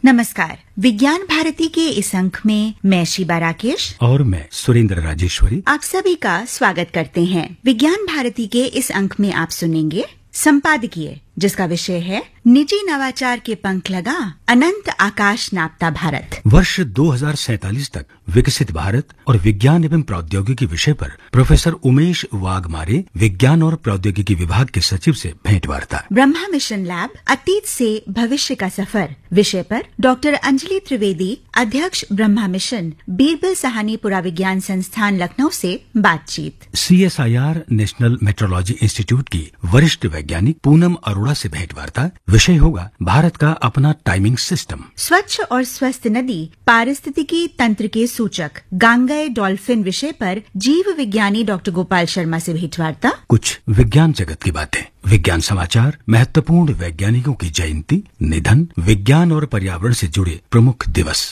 नमस्कार। विज्ञान भारती के इस अंक में मैं शिबा राकेश और मैं सुरेंद्र राजेश्वरी आप सभी का स्वागत करते हैं। विज्ञान भारती के इस अंक में आप सुनेंगे संपादकीय, जिसका विषय है निजी नवाचार के पंख लगा अनंत आकाश नापता भारत। वर्ष 2047 तक विकसित भारत और विज्ञान एवं प्रौद्योगिकी विषय पर प्रोफेसर उमेश वाघमारे, विज्ञान और प्रौद्योगिकी विभाग के सचिव से भेंटवार्ता। ब्रह्मा मिशन लैब, अतीत से भविष्य का सफर विषय पर डॉक्टर अंजलि त्रिवेदी, अध्यक्ष ब्रह्मा मिशन, बीरबल साहनी पुराविज्ञान संस्थान लखनऊ से बातचीत। CSIR नेशनल मेट्रोलॉजी इंस्टीट्यूट की वरिष्ठ वैज्ञानिक पूनम अरोड़ा से भेंटवार्ता। विषय होगा भारत का अपना टाइमिंग सिस्टम। स्वच्छ और स्वस्थ नदी, पारिस्थितिकी तंत्र के सूचक गांगेय डॉल्फिन विषय पर जीव विज्ञानी डॉक्टर गोपाल शर्मा से भेंटवार्ता। कुछ विज्ञान जगत की बातें, विज्ञान समाचार, महत्वपूर्ण वैज्ञानिकों की जयंती, निधन, विज्ञान और पर्यावरण से जुड़े प्रमुख दिवस।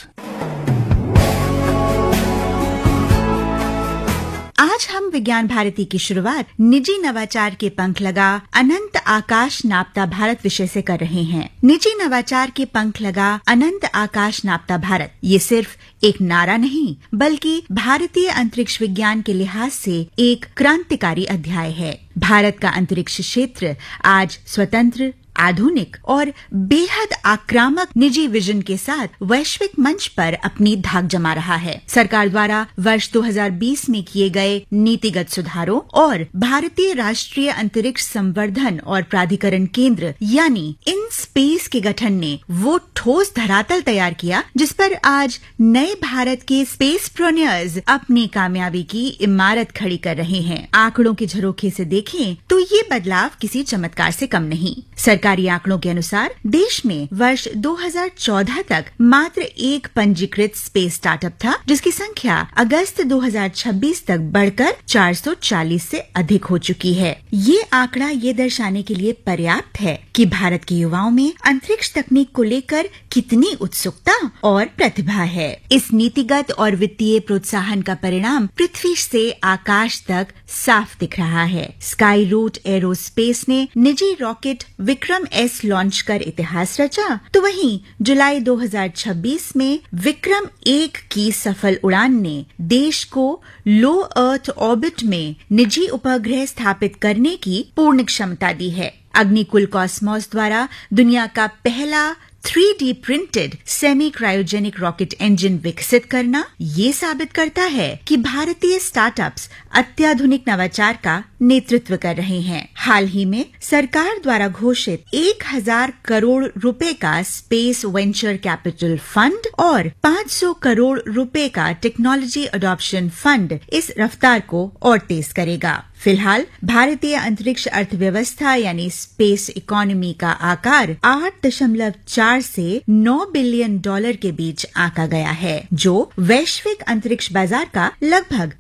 आज हम विज्ञान भारती की शुरुआत निजी नवाचार के पंख लगा अनंत आकाश नापता भारत विषय से कर रहे हैं। निजी नवाचार के पंख लगा अनंत आकाश नापता भारत, ये सिर्फ एक नारा नहीं बल्कि भारतीय अंतरिक्ष विज्ञान के लिहाज से एक क्रांतिकारी अध्याय है। भारत का अंतरिक्ष क्षेत्र आज स्वतंत्र, आधुनिक और बेहद आक्रामक निजी विजन के साथ वैश्विक मंच पर अपनी धाक जमा रहा है। सरकार द्वारा वर्ष 2020 में किए गए नीतिगत सुधारों और भारतीय राष्ट्रीय अंतरिक्ष संवर्धन और प्राधिकरण केंद्र यानी इन स्पेस के गठन ने वो ठोस धरातल तैयार किया जिस पर आज नए भारत के स्पेस प्रोनियर्स अपनी कामयाबी की इमारत खड़ी कर रहे हैं। आंकड़ों के झरोखे से देखें तो ये बदलाव किसी चमत्कार से कम नहीं। सरकारी आंकड़ों के अनुसार देश में वर्ष 2014 तक मात्र एक पंजीकृत स्पेस स्टार्टअप था, जिसकी संख्या अगस्त 2026 तक बढ़कर 440 से अधिक हो चुकी है। ये आंकड़ा ये दर्शाने के लिए पर्याप्त है कि भारत के युवाओं में अंतरिक्ष तकनीक को लेकर कितनी उत्सुकता और प्रतिभा है। इस नीतिगत और वित्तीय प्रोत्साहन का परिणाम पृथ्वी से आकाश तक साफ दिख रहा है। स्काई रूट एरोस्पेस ने निजी रॉकेट विक्रम S लॉन्च कर इतिहास रचा, तो वहीं जुलाई 2026 में विक्रम 1 की सफल उड़ान ने देश को लो अर्थ ऑर्बिट में निजी उपग्रह स्थापित करने की पूर्ण क्षमता दी है। अग्निकुल कॉस्मोस द्वारा दुनिया का पहला 3D printed semi cryogenic rocket engine विकसित करना ये साबित करता है कि भारतीय स्टार्टअप्स अत्याधुनिक नवाचार का नेतृत्व कर रहे हैं। हाल ही में सरकार द्वारा घोषित 1000 करोड़ रुपए का स्पेस वेंचर कैपिटल फंड और 500 करोड़ रुपए का टेक्नोलॉजी अडॉप्शन फंड इस रफ्तार को और तेज करेगा। फिलहाल भारतीय अंतरिक्ष अर्थव्यवस्था यानी स्पेस इकोनॉमी का आकार 8.4 से 9 बिलियन डॉलर के बीच आंका गया है, जो वैश्विक अंतरिक्ष बाजार का लगभग